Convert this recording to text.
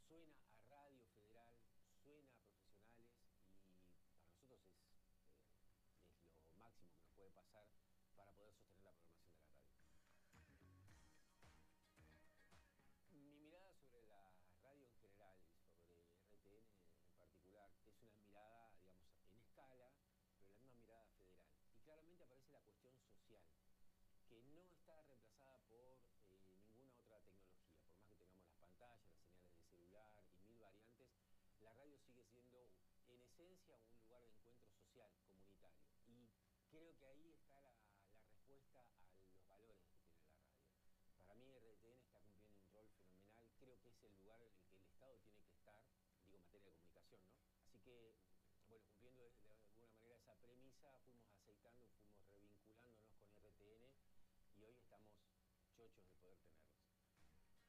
suena a Radio Federal, suena a profesionales y para nosotros es lo máximo que nos puede pasar para poder sostener la programación de la radio. Mi mirada sobre la radio en general y sobre RTN en particular es una mirada, digamos, en escala, pero la misma mirada federal. Y claramente aparece la cuestión social, que no está reemplazada por ninguna otra tecnología. Por más que tengamos las pantallas, las señales de celular y mil variantes, la radio sigue siendo en esencia un lugar de encuentro social, comunitario. Y creo que ahí está la respuesta a los valores que tiene la radio. Para mí RTN está cumpliendo un rol fenomenal, creo que es el lugar en el que el Estado tiene que estar, digo en materia de comunicación, ¿no? Así que, bueno, cumpliendo de alguna manera esa premisa, fuimos aceitando